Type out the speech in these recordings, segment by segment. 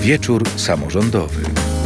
Wieczór samorządowy.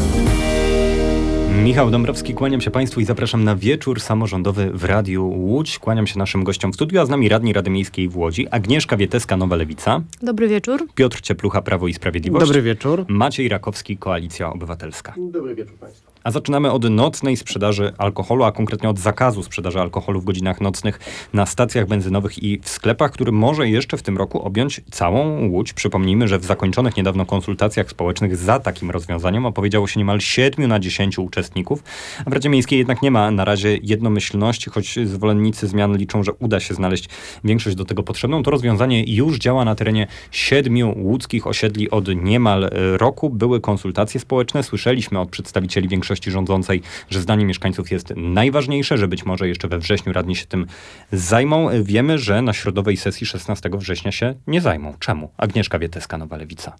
Michał Dąbrowski, kłaniam się Państwu i zapraszam na Wieczór Samorządowy w Radiu Łódź. Kłaniam się naszym gościom w studiu, a z nami radni Rady Miejskiej w Łodzi, Agnieszka Wieteska, Nowa Lewica. Dobry wieczór. Piotr Cieplucha, Prawo i Sprawiedliwość. Dobry wieczór. Maciej Rakowski, Koalicja Obywatelska. Dobry wieczór Państwu. A zaczynamy od nocnej sprzedaży alkoholu, a konkretnie od zakazu sprzedaży alkoholu w godzinach nocnych na stacjach benzynowych i w sklepach, który może jeszcze w tym roku objąć całą Łódź. Przypomnijmy, że w zakończonych niedawno konsultacjach społecznych za takim rozwiązaniem opowiedziało się niemal 7 na 10 uczestników. A w Radzie Miejskiej jednak nie ma na razie jednomyślności, choć zwolennicy zmian liczą, że uda się znaleźć większość do tego potrzebną. To rozwiązanie już działa na terenie 7 łódzkich osiedli od niemal roku. Były konsultacje społeczne. Słyszeliśmy od przedstawicieli większości rządzącej, że zdanie mieszkańców jest najważniejsze, że być może jeszcze we wrześniu radni się tym zajmą. Wiemy, że na środowej sesji 16 września się nie zajmą. Czemu? Agnieszka Wieteska, Nowa Lewica.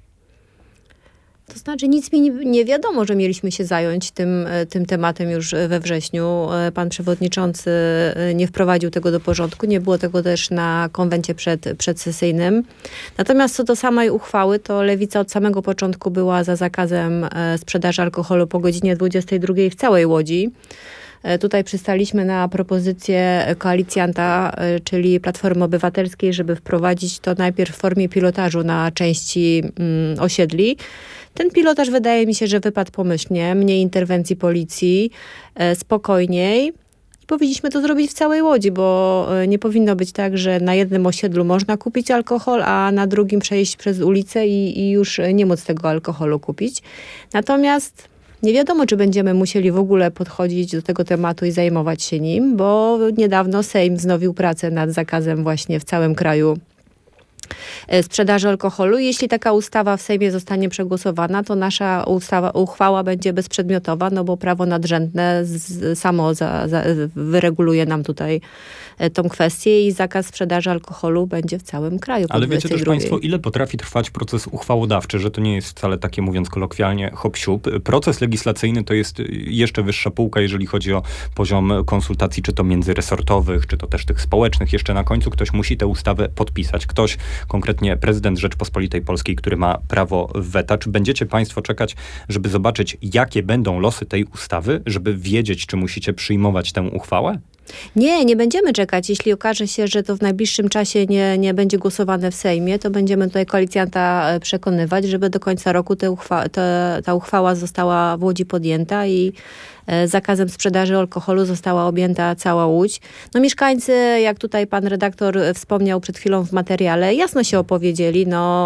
To znaczy nic mi nie wiadomo, że mieliśmy się zająć tym tematem już we wrześniu. Pan przewodniczący nie wprowadził tego do porządku. Nie było tego też na konwencie przedsesyjnym. Natomiast co do samej uchwały, to Lewica od samego początku była za zakazem sprzedaży alkoholu po godzinie 22 w całej Łodzi. Tutaj przystaliśmy na propozycję koalicjanta, czyli Platformy Obywatelskiej, żeby wprowadzić to najpierw w formie pilotażu na części osiedli. Ten pilotaż wydaje mi się, że wypadł pomyślnie, mniej interwencji policji, spokojniej. I powinniśmy to zrobić w całej Łodzi, bo nie powinno być tak, że na jednym osiedlu można kupić alkohol, a na drugim przejść przez ulicę i już nie móc tego alkoholu kupić. Natomiast nie wiadomo, czy będziemy musieli w ogóle podchodzić do tego tematu i zajmować się nim, bo niedawno Sejm wznowił pracę nad zakazem właśnie w całym kraju sprzedaży alkoholu. Jeśli taka ustawa w Sejmie zostanie przegłosowana, to nasza uchwała będzie bezprzedmiotowa, no bo prawo nadrzędne samo wyreguluje nam tutaj tą kwestię i zakaz sprzedaży alkoholu będzie w całym kraju. Ale wiecie też Państwo, ile potrafi trwać proces uchwałodawczy, że to nie jest wcale takie, mówiąc kolokwialnie, hop-siup. Proces legislacyjny to jest jeszcze wyższa półka, jeżeli chodzi o poziom konsultacji, czy to międzyresortowych, czy to też tych społecznych. Jeszcze na końcu ktoś musi tę ustawę podpisać. Ktoś, konkretnie prezydent Rzeczpospolitej Polskiej, który ma prawo weta. Czy będziecie Państwo czekać, żeby zobaczyć, jakie będą losy tej ustawy, żeby wiedzieć, czy musicie przyjmować tę uchwałę? Nie będziemy czekać. Jeśli okaże się, że to w najbliższym czasie nie będzie głosowane w Sejmie, to będziemy tutaj koalicjanta przekonywać, żeby do końca roku ta uchwała została w Łodzi podjęta i zakazem sprzedaży alkoholu została objęta cała Łódź. No mieszkańcy, jak tutaj pan redaktor wspomniał przed chwilą w materiale, jasno się opowiedzieli.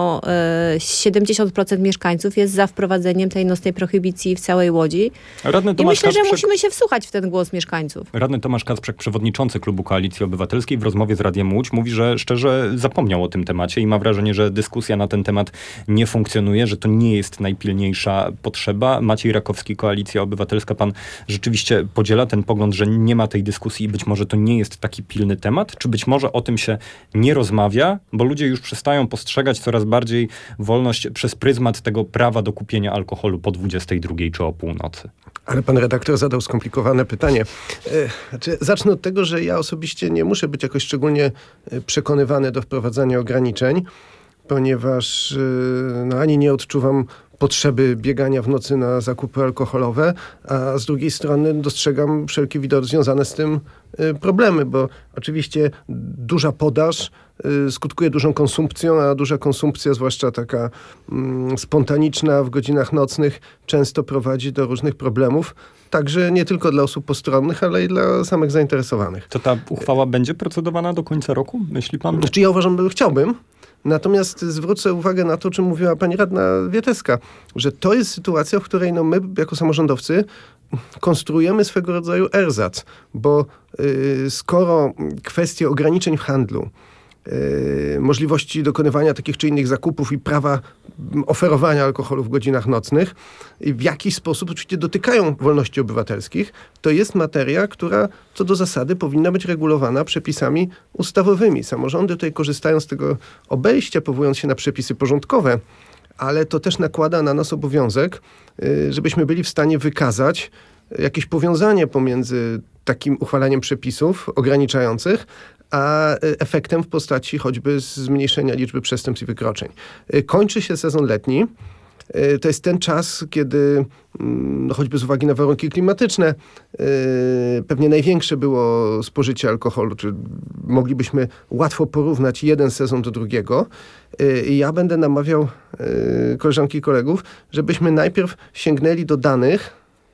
70% mieszkańców jest za wprowadzeniem tej nocnej prohibicji w całej Łodzi. I myślę, że musimy się wsłuchać w ten głos mieszkańców. Radny Tomasz Kacprzak, przewodniczący Klubu Koalicji Obywatelskiej, w rozmowie z Radiem Łódź mówi, że szczerze zapomniał o tym temacie i ma wrażenie, że dyskusja na ten temat nie funkcjonuje, że to nie jest najpilniejsza potrzeba. Maciej Rakowski, Koalicja Obywatelska, pan rzeczywiście podziela ten pogląd, że nie ma tej dyskusji i być może to nie jest taki pilny temat? Czy być może o tym się nie rozmawia, bo ludzie już przestają postrzegać coraz bardziej wolność przez pryzmat tego prawa do kupienia alkoholu po 22 czy o północy? Ale pan redaktor zadał skomplikowane pytanie. Zacznę od tego, że ja osobiście nie muszę być jakoś szczególnie przekonywany do wprowadzania ograniczeń, ponieważ ani nie odczuwam potrzeby biegania w nocy na zakupy alkoholowe, a z drugiej strony dostrzegam wszelkie związane z tym problemy, bo oczywiście duża podaż skutkuje dużą konsumpcją, a duża konsumpcja, zwłaszcza taka spontaniczna w godzinach nocnych, często prowadzi do różnych problemów, także nie tylko dla osób postronnych, ale i dla samych zainteresowanych. To ta uchwała będzie procedowana do końca roku, myśli pan? Znaczy ja uważam, że chciałbym. Natomiast zwrócę uwagę na to, o czym mówiła pani radna Wieteska, że to jest sytuacja, w której my jako samorządowcy konstruujemy swego rodzaju ersatz, bo skoro kwestie ograniczeń w handlu, możliwości dokonywania takich czy innych zakupów i prawa oferowania alkoholu w godzinach nocnych w jakiś sposób oczywiście dotykają wolności obywatelskich, to jest materia, która co do zasady powinna być regulowana przepisami ustawowymi. Samorządy tutaj korzystają z tego obejścia, powołując się na przepisy porządkowe, ale to też nakłada na nas obowiązek, żebyśmy byli w stanie wykazać jakieś powiązanie pomiędzy takim uchwalaniem przepisów ograniczających, a efektem w postaci choćby zmniejszenia liczby przestępstw i wykroczeń. Kończy się sezon letni. to jest ten czas, kiedy choćby z uwagi na warunki klimatyczne pewnie największe było spożycie alkoholu, czy moglibyśmy łatwo porównać jeden sezon do drugiego. I ja będę namawiał koleżanki i kolegów, żebyśmy najpierw sięgnęli do danych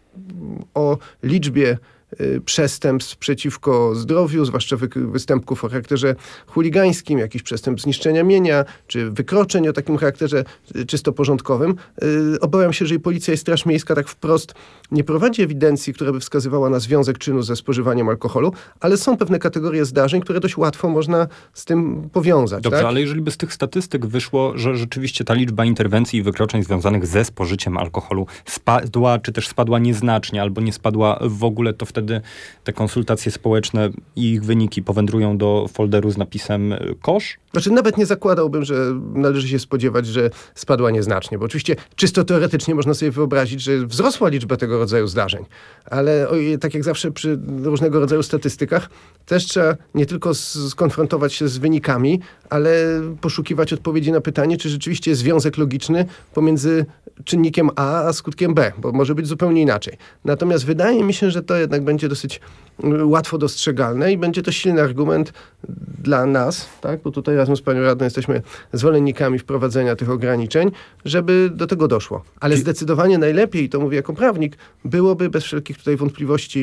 o liczbie przestępstw przeciwko zdrowiu, zwłaszcza występków o charakterze chuligańskim, jakichś przestępstw zniszczenia mienia, czy wykroczeń o takim charakterze czysto porządkowym. Obawiam się, że i Policja i Straż Miejska tak wprost nie prowadzi ewidencji, która by wskazywała na związek czynu ze spożywaniem alkoholu, ale są pewne kategorie zdarzeń, które dość łatwo można z tym powiązać. Dobrze, tak? ale jeżeli by z tych statystyk wyszło, że rzeczywiście ta liczba interwencji i wykroczeń związanych ze spożyciem alkoholu spadła, czy też spadła nieznacznie, albo nie spadła w ogóle, to wtedy te konsultacje społeczne i ich wyniki powędrują do folderu z napisem kosz? Znaczy nawet nie zakładałbym, że należy się spodziewać, że spadła nieznacznie, bo oczywiście czysto teoretycznie można sobie wyobrazić, że wzrosła liczba tego rodzaju zdarzeń, ale tak jak zawsze przy różnego rodzaju statystykach też trzeba nie tylko skonfrontować się z wynikami, ale poszukiwać odpowiedzi na pytanie, czy rzeczywiście jest związek logiczny pomiędzy czynnikiem A skutkiem B, bo może być zupełnie inaczej. Natomiast wydaje mi się, że to jednak będzie dosyć łatwo dostrzegalne i będzie to silny argument dla nas, tak? Bo tutaj razem z panią radną jesteśmy zwolennikami wprowadzenia tych ograniczeń, żeby do tego doszło. Ale zdecydowanie najlepiej, to mówię jako prawnik, byłoby bez wszelkich tutaj wątpliwości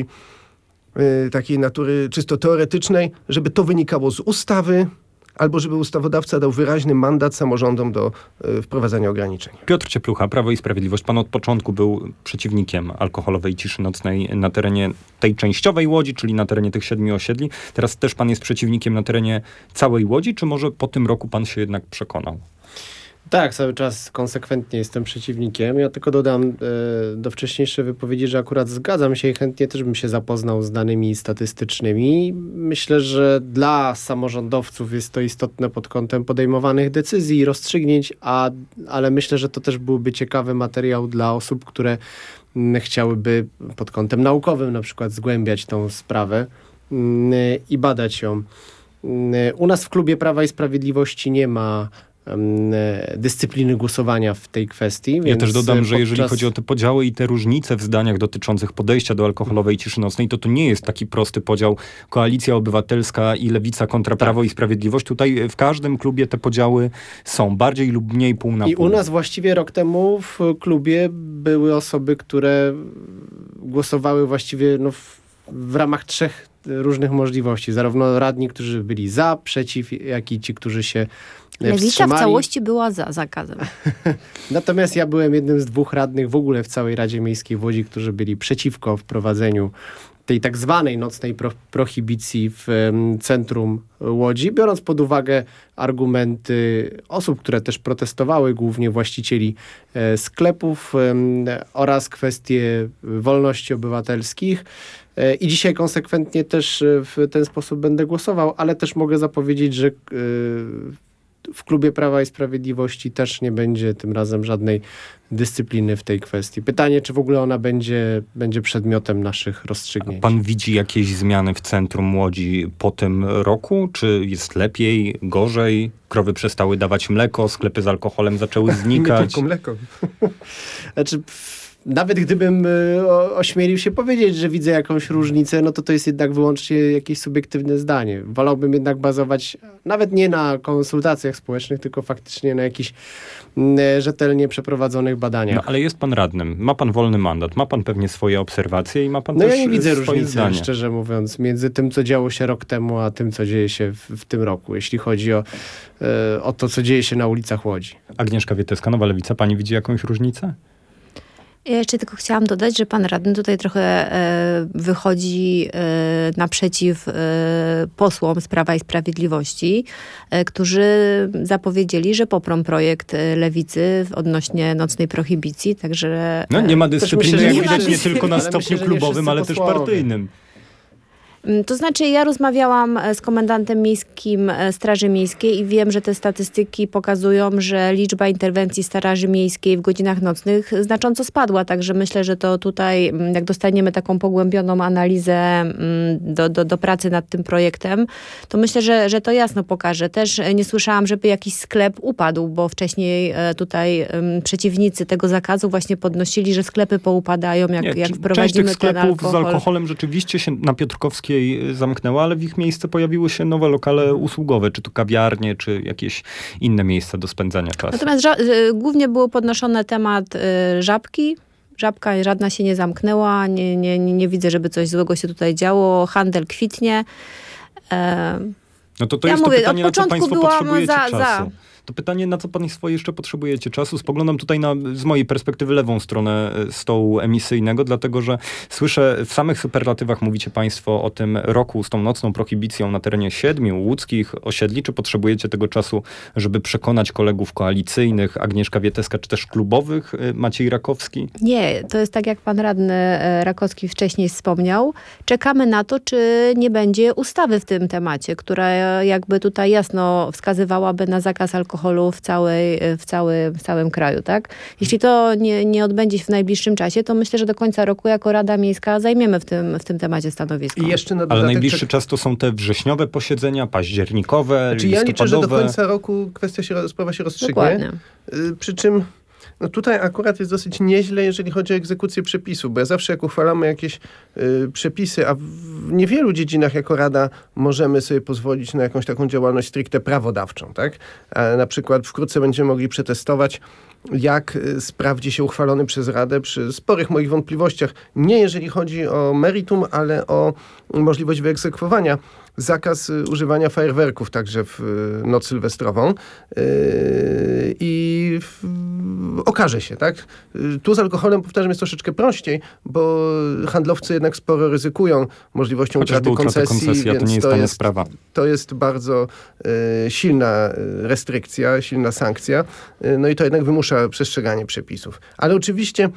takiej natury czysto teoretycznej, żeby to wynikało z ustawy, albo żeby ustawodawca dał wyraźny mandat samorządom do wprowadzania ograniczeń. Piotr Cieplucha, Prawo i Sprawiedliwość. Pan od początku był przeciwnikiem alkoholowej ciszy nocnej na terenie tej częściowej Łodzi, czyli na terenie tych 7 osiedli. Teraz też pan jest przeciwnikiem na terenie całej Łodzi, czy może po tym roku pan się jednak przekonał? Tak, cały czas konsekwentnie jestem przeciwnikiem. Ja tylko dodam do wcześniejszej wypowiedzi, że akurat zgadzam się i chętnie też bym się zapoznał z danymi statystycznymi. Myślę, że dla samorządowców jest to istotne pod kątem podejmowanych decyzji i rozstrzygnięć, ale myślę, że to też byłby ciekawy materiał dla osób, które chciałyby pod kątem naukowym na przykład zgłębiać tą sprawę i badać ją. U nas w Klubie Prawa i Sprawiedliwości nie ma dyscypliny głosowania w tej kwestii. Ja więc też dodam, że jeżeli chodzi o te podziały i te różnice w zdaniach dotyczących podejścia do alkoholowej ciszy nocnej, to nie jest taki prosty podział Koalicja Obywatelska i Lewica kontra Prawo i Sprawiedliwość. Tutaj w każdym klubie te podziały są bardziej lub mniej pół na pół. I u nas właściwie rok temu w klubie były osoby, które głosowały właściwie w ramach 3 różnych możliwości. Zarówno radni, którzy byli za, przeciw, jak i ci, którzy się Lewica wstrzymali. w całości była za zakazem. Natomiast ja byłem jednym z 2 radnych w ogóle w całej Radzie Miejskiej w Łodzi, którzy byli przeciwko wprowadzeniu tej tak zwanej nocnej prohibicji w centrum Łodzi, biorąc pod uwagę argumenty osób, które też protestowały, głównie właścicieli sklepów oraz kwestie wolności obywatelskich. I dzisiaj konsekwentnie też w ten sposób będę głosował, ale też mogę zapowiedzieć, że w Klubie Prawa i Sprawiedliwości też nie będzie tym razem żadnej dyscypliny w tej kwestii. Pytanie, czy w ogóle ona będzie przedmiotem naszych rozstrzygnięć. Pan widzi jakieś zmiany w centrum Łodzi po tym roku? Czy jest lepiej, gorzej? Krowy przestały dawać mleko, sklepy z alkoholem zaczęły Nie znikać. tylko mleko. Znaczy, nawet gdybym ośmielił się powiedzieć, że widzę jakąś różnicę, no to jest jednak wyłącznie jakieś subiektywne zdanie. Wolałbym jednak bazować nawet nie na konsultacjach społecznych, tylko faktycznie na jakichś rzetelnie przeprowadzonych badaniach. No, ale jest pan radnym, ma pan wolny mandat, ma pan pewnie swoje obserwacje i ma pan No też ja nie widzę swoje różnicy, zdanie. szczerze mówiąc, między tym, co działo się rok temu, a tym, co dzieje się w tym roku, jeśli chodzi o to, co dzieje się na ulicach Łodzi. Agnieszka Wieteska, Nowa Lewica, pani widzi jakąś różnicę? Ja jeszcze tylko chciałam dodać, że pan radny tutaj trochę wychodzi naprzeciw posłom z Prawa i Sprawiedliwości, którzy zapowiedzieli, że poprą projekt Lewicy odnośnie nocnej prohibicji, także... No nie ma dyscypliny, myślę, że jak nie ma widać, nie dyscypliny, tylko na ale stopniu myślę, że nie klubowym, wszyscy ale też posłowie. partyjnym. To znaczy, ja rozmawiałam z komendantem miejskim Straży Miejskiej i wiem, że te statystyki pokazują, że liczba interwencji Straży Miejskiej w godzinach nocnych znacząco spadła, także myślę, że to tutaj, jak dostaniemy taką pogłębioną analizę do pracy nad tym projektem, to myślę, że to jasno pokaże. Też nie słyszałam, żeby jakiś sklep upadł, bo wcześniej tutaj przeciwnicy tego zakazu właśnie podnosili, że sklepy poupadają, jak wprowadzimy część tych ten sklepów alkohol. z alkoholem rzeczywiście się na Piotrkowskiej zamknęła, ale w ich miejsce pojawiły się nowe lokale usługowe, czy to kawiarnie, czy jakieś inne miejsca do spędzania czasu. Natomiast głównie był podnoszony temat Żabki. Żabka żadna się nie zamknęła, nie widzę, żeby coś złego się tutaj działo. Handel kwitnie. No to Ja jest mówię, to pytanie, od na co początku państwo byłam potrzebujecie za. czasu. To pytanie, na co państwo jeszcze potrzebujecie czasu? Spoglądam tutaj z mojej perspektywy lewą stronę stołu emisyjnego, dlatego że słyszę, w samych superlatywach mówicie państwo o tym roku z tą nocną prohibicją na terenie 7 łódzkich osiedli. Czy potrzebujecie tego czasu, żeby przekonać kolegów koalicyjnych, Agnieszka Wieteska, czy też klubowych, Maciej Rakowski? Nie, to jest tak, jak pan radny Rakowski wcześniej wspomniał. Czekamy na to, czy nie będzie ustawy w tym temacie, która jakby tutaj jasno wskazywałaby na zakaz alkoholu w całym kraju, tak? Jeśli to nie odbędzie się w najbliższym czasie, to myślę, że do końca roku jako Rada Miejska zajmiemy w tym temacie stanowisko. I jeszcze na Ale dodatek najbliższy czas to są te wrześniowe posiedzenia, październikowe, Czyli ja liczę, że do listopadowe. końca roku sprawa się rozstrzygnie. Dokładnie. Przy czym tutaj akurat jest dosyć nieźle, jeżeli chodzi o egzekucję przepisów, bo ja zawsze jak uchwalamy jakieś przepisy, a w niewielu dziedzinach jako Rada możemy sobie pozwolić na jakąś taką działalność stricte prawodawczą, tak? A na przykład wkrótce będziemy mogli przetestować, jak sprawdzi się uchwalony przez Radę przy sporych moich wątpliwościach. Nie jeżeli chodzi o meritum, ale o możliwość wyegzekwowania. Zakaz używania fajerwerków także w noc sylwestrową i okaże się, tak? Tu z alkoholem, powtarzam, jest troszeczkę prościej, bo handlowcy jednak sporo ryzykują możliwością Chociażby utraty koncesji, a to nie jest tania sprawa. To jest bardzo silna restrykcja, silna sankcja, no i to jednak wymusza przestrzeganie przepisów. Ale oczywiście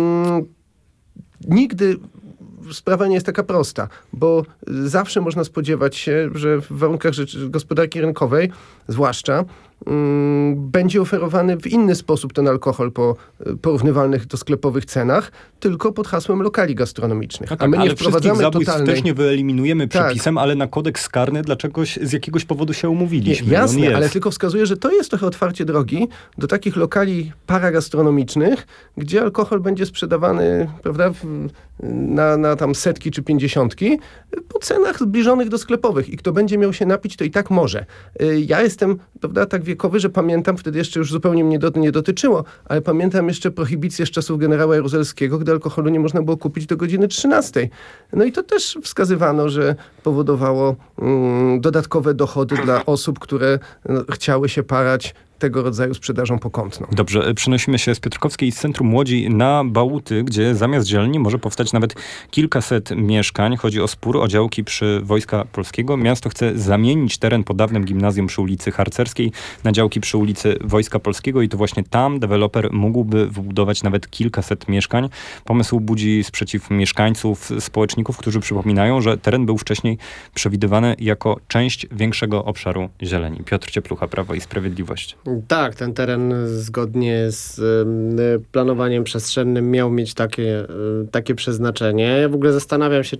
nigdy sprawa nie jest taka prosta, bo zawsze można spodziewać się, że w warunkach gospodarki rynkowej, zwłaszcza, będzie oferowany w inny sposób ten alkohol po porównywalnych do sklepowych cenach, tylko pod hasłem lokali gastronomicznych. No tak, a my nie ale wszystkich wprowadzamy zabójstw totalnej... też nie wyeliminujemy Tak. przepisem, ale na kodeks karny z jakiegoś powodu się umówiliśmy. Nie, jasne, On jest. ale tylko wskazuje, że to jest trochę otwarcie drogi do takich lokali paragastronomicznych, gdzie alkohol będzie sprzedawany, prawda, na tam setki czy 50 po cenach zbliżonych do sklepowych i kto będzie miał się napić, to i tak może. Ja jestem, prawda, tak wiekowy, że pamiętam, wtedy jeszcze już zupełnie mnie nie dotyczyło, ale pamiętam jeszcze prohibicję z czasów generała Jaruzelskiego, gdy alkoholu nie można było kupić do godziny 13. No i to też wskazywano, że powodowało dodatkowe dochody dla osób, które chciały się parać tego rodzaju sprzedażą pokątną. Dobrze, przenosimy się z Piotrkowskiej, z centrum Łodzi na Bałuty, gdzie zamiast zieleni może powstać nawet kilkaset mieszkań. Chodzi o spór o działki przy Wojska Polskiego. Miasto chce zamienić teren po dawnym gimnazjum przy ulicy Harcerskiej na działki przy ulicy Wojska Polskiego i to właśnie tam deweloper mógłby wybudować nawet kilkaset mieszkań. Pomysł budzi sprzeciw mieszkańców, społeczników, którzy przypominają, że teren był wcześniej przewidywany jako część większego obszaru zieleni. Piotr Cieplucha, Prawo i Sprawiedliwość. Tak, ten teren zgodnie z planowaniem przestrzennym miał mieć takie przeznaczenie. Ja w ogóle zastanawiam się,